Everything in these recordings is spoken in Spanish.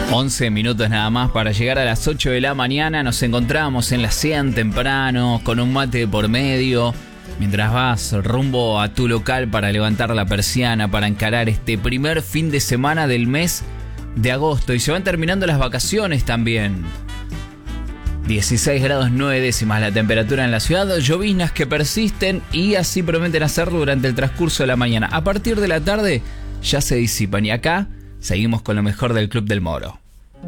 11 minutos nada más para llegar a las 8 de la mañana. Nos encontramos en la 100 temprano, con un mate de por medio, mientras vas rumbo a tu local para levantar la persiana, para encarar este primer fin de semana del mes de agosto. Y se van terminando las vacaciones también. 16 grados 9 décimas la temperatura en la ciudad, lloviznas que persisten y así prometen hacerlo durante el transcurso de la mañana. A partir de la tarde ya se disipan y acá seguimos con lo mejor del Club del Moro.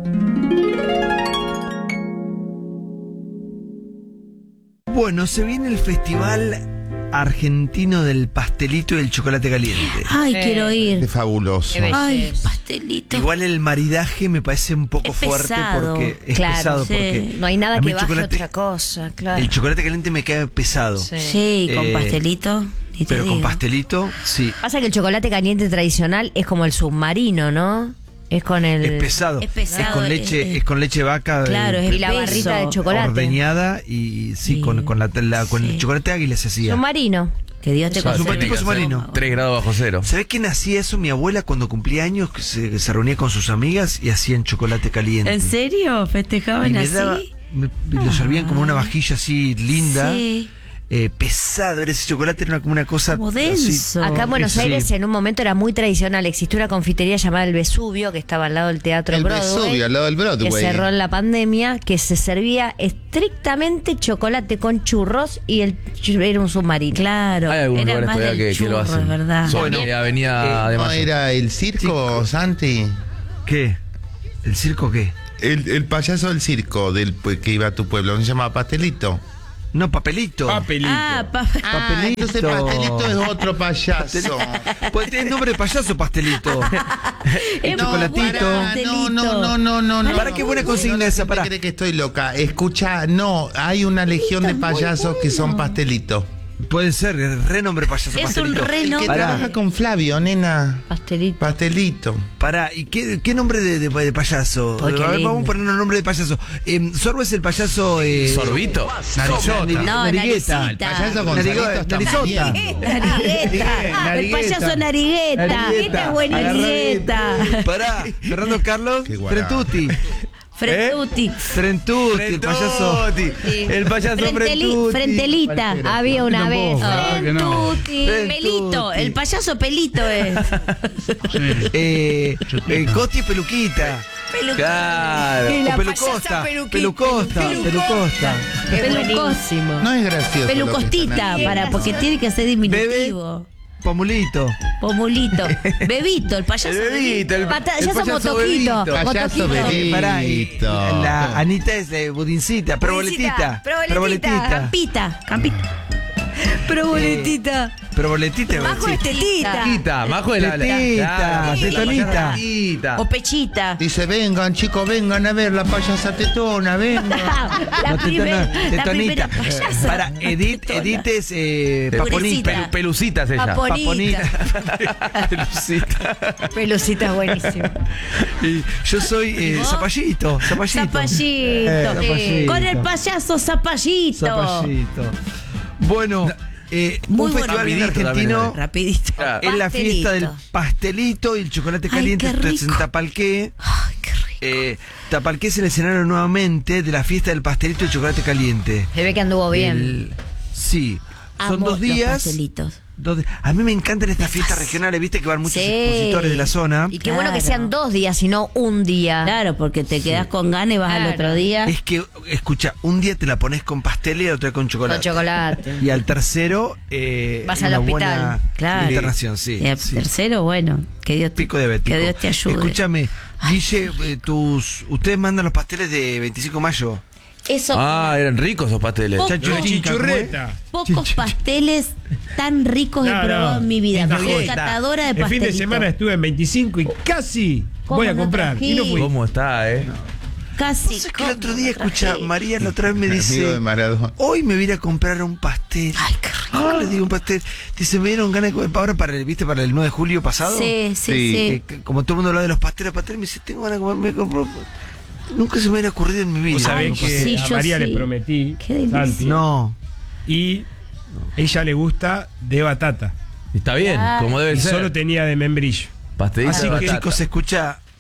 Bueno, se viene el Festival Argentino del Pastelito y el Chocolate Caliente. Ay, quiero ir. Qué fabuloso. Ay, pastelito. Igual el maridaje me parece un poco fuerte pesado. Porque es Claro, pesado. sí. Porque No hay nada a mí que el baje chocolate- otra cosa, claro. El chocolate caliente me cae pesado. Sí, con pastelito. ni te Pero con digo. pastelito, sí. Pasa que el chocolate caliente tradicional es como el submarino, ¿no? Es con el... Es pesado. Es pesado. Es con leche, es con leche de vaca. Claro, es y y la barrita de chocolate. ordeñada y sí, Sí. con el chocolate águila se hacía. Submarino. Que Dios te Submarino, conserve. tipo submarino. 3 grados bajo cero. ¿Sabés quién hacía eso? Mi abuela cuando cumplía años, que se reunía con sus amigas y hacían chocolate caliente. ¿En serio? Y ¿Festejaban me así? daba- lo servían como una vajilla así linda. Sí. Pesado, era ese chocolate, era como una cosa Como así. denso. Acá en Buenos Sí. Aires en un momento era muy tradicional. Existió una confitería llamada El Vesubio, que estaba al lado del Teatro El Broadway. Vesubio, al lado del Broadway. Que cerró en la pandemia, que se servía estrictamente chocolate con churros y era un submarino. Claro. Hay algunos era lugares más todavía del que lo churro, hacen. ¿verdad? Son Bueno, Avenida de ¿No Mayo. era el circo, Santi? ¿Qué? ¿El circo qué? El payaso del circo que iba a tu pueblo, ¿no se llama Pastelito? No, papelito. Papelito. Papelito. Entonces Pastelito es otro payaso. Pues tiene nombre de payaso, pastelito. El No, chocolatito. pará. No. ¿Para qué buena consigna esa? ¿Para Pará. cree que estoy loca? Escucha, no, hay una legión de payasos que son Pastelito. Puede ser, re nombre payaso, Es pastelito. un re El que nombre. Pará. trabaja con Flavio, nena. Pastelito. Pastelito. Pará, ¿y qué nombre de payaso? Ay, qué A ver, lindo. vamos a poner un nombre de payaso. Sorbo es el payaso. ¿Sorbito? Narizota. No, Narigueta. naricita. El payaso con Narigo- Salito está narizota. bien. Narigueta. El payaso narigueta. Narigueta. Es buenigueta. Pará, Fernando Carlos Qué guará. Frentuti. Frentuti. Frentuti, el payaso. Sí. El payaso Frentuti. Frentelita. Había una vez. que no. Frentuti. Frentuti. Pelito. El payaso Pelito es. Costi y Peluquita. Claro. Y la O Pelucosta. payasa Peluquita. Pelucosta. Pelucosta. Es buenísimo. No es gracioso. Pelucostita, porque tiene que ser diminutivo. Pomulito. Pomulito. Bebito, el payaso. El Bebito, el Payaso payaso motoquito. Bebito. Payaso Motoquito. Bebito. Pará, la Anita es de Budincita. Proboletita. Campita. Proboletita. Proboletita. Bajo sí. estetita. Tita, bajo de la. Tetita, Claro, tetonita. Tita. O pechita. Dice, vengan chicos, vengan a ver la payasa tetona, vengan. La No, primera tetonita. payasa. Para Edith es Paponita. Purecita. Pelucita es ella. Paponita. Pelucita. Pelucita es buenísimo. Y yo soy Zapallito. Zapallito. Zapallito. Con el payaso Zapallito. Zapallito. Bueno, Muy un bueno. festival bien Rapidito argentino. también, Rapidito. Claro. Es la fiesta del Pastelito. pastelito y el chocolate Ay, caliente. qué Esto es rico. en Tapalqué. Ay, qué rico. Tapalqué es el escenario nuevamente de la fiesta del pastelito y el chocolate caliente. Se ve que anduvo bien. Sí. Son Amo 2 los días. pastelitos. A mí me encantan estas fiestas regionales, viste que van muchos expositores de la zona. Y qué bueno que sean 2 días y no un día. Claro, porque te quedás con ganas y vas al otro día. Es que, escucha, un día te la pones con pastel y el otro con chocolate. Con chocolate. Y al tercero, Vas una al hospital. buena Claro. internación, sí. Y el sí. tercero, bueno, que Dios te, Pico diabético. que Dios te ayude. Escúchame, Guille, ustedes mandan los pasteles de 25 de mayo. Eso. Ah, eran ricos esos pasteles. Poco- Chinchurreta. Pocos pasteles tan ricos he probado en mi vida. Esta Me soy joda. catadora de El fin de pastelitos. semana estuve en 25 y casi ¿Cómo voy a no comprar. Y no fui. ¿Cómo está, Casi. No sé que el otro día, escucha, María la otra vez me Amigo dice, de Maradona. hoy me voy a ir a comprar un pastel. Ay, qué rico. ¿Cómo le digo un pastel? Dice, me dieron ganas de comer. Ahora ¿viste para el 9 de julio pasado? Sí. Como todo el mundo habla de los pasteles, me dice, tengo ganas de comer, me compro. Nunca se me hubiera ocurrido en mi vida. Vos sabés Ay, que sí, a yo María sí. le prometí, Qué delicia. Santi, No. y ella le gusta de batata. Está bien, como debe Y ser. solo tenía de membrillo. Pastelito Así de que, batata. Chicos, escucha,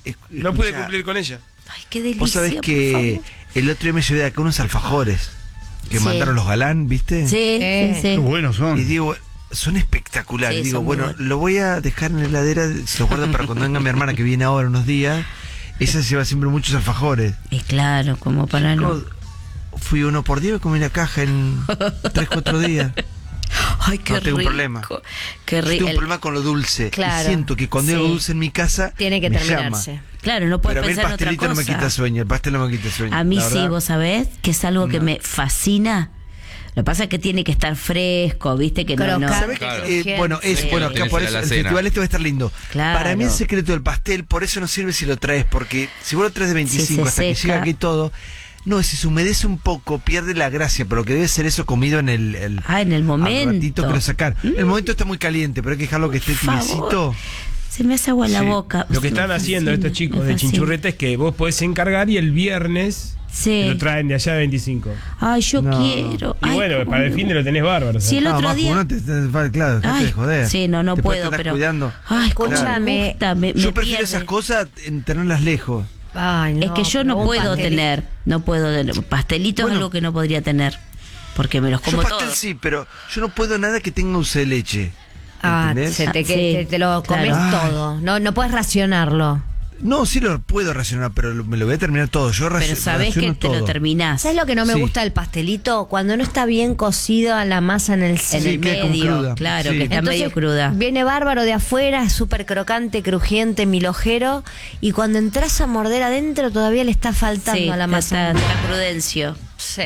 No pude escuchá, cumplir con ella. Ay, qué delicia. Vos sabés por que favor. el otro día me llevé de acá unos alfajores que Sí. mandaron los Galán, ¿viste? Sí, sí, Qué sí. buenos Y son. digo, son espectaculares. Sí, Digo, son muy bueno, buenos. lo voy a dejar en la heladera, se lo guardo para cuando venga mi hermana que viene ahora unos días. Ella lleva siempre muchos alfajores. Y claro, como para no. No, fui uno por día y comí una caja en 3-4 días. Ay, qué No tengo un rico. problema. Qué Yo rico. tengo un problema con lo dulce. Claro. Y siento que cuando hay algo Sí. dulce en mi casa, Tiene que me terminarse. llama. Claro, no puedes Pero a mí el pensar en otra pastelito cosa. no me quita sueño. El pastel no me quita sueño. A mí la sí, verdad. vos sabés que es algo que me fascina. Lo que pasa es que tiene que estar fresco, viste que no. Crocante. ¿Sabés qué? Claro. Bueno, Sí. bueno, acá Tienes por en eso la el alacena. festival este va a estar lindo. Claro. Para mí el secreto del pastel, por eso no sirve si lo traes, porque si vos lo traes de 25 se hasta que seca. llega aquí todo, no, si se humedece un poco, pierde la gracia, pero que debe ser eso comido en el en el al momento. ratito que lo sacar. El momento está muy caliente, pero hay que dejarlo que esté Por favor. tibiecito. Se me hace agua en la Sí. boca. Lo que Me están haciendo fascina, estos chicos me de fascina. Chinchurreta es que vos podés encargar y el viernes Sí. te lo traen de allá de 25. Ay, yo No. quiero. Y Ay, bueno, cómo para el me fin de lo tenés bárbaro. Sí, el No, otro más día. uno claro, dejate Ay, de joder. sí, no Después te puedo, estás pero. cuidando. Ay, Escúchame. me gusta, me Yo prefiero pierde. esas cosas en tenerlas lejos. Ay, no, Es que yo no un puedo pastelito. tener, no puedo tener. Pastelito Bueno. es algo que no podría tener. Porque me los Yo como pastel todos. sí, pero yo no puedo nada que tenga dulce de leche. Ah, ¿Entendés? se te, Sí, te lo comes claro. todo. No puedes racionarlo. No, sí lo puedo racionar, pero me lo voy a terminar todo. Yo Pero sabés que raciono te lo todo. terminás. ¿Sabes lo que no me Sí. gusta del pastelito? Cuando no está bien cocido la masa en el En centro. Sí, el queda como medio, cruda. claro, Sí. que está Entonces, medio cruda. Viene bárbaro de afuera, es súper crocante, crujiente, milojero. Y cuando entras a morder adentro todavía le está faltando Sí, a la masa. está Prudencio. Sí.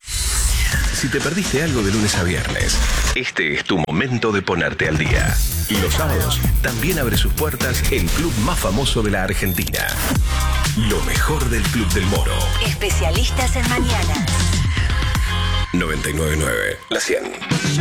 Si te perdiste algo de lunes a viernes, este es tu momento de ponerte al día. Y los sábados también abre sus puertas el club más famoso de la Argentina. Lo mejor del Club del Moro. Especialistas en mañanas. 99.9, la 100.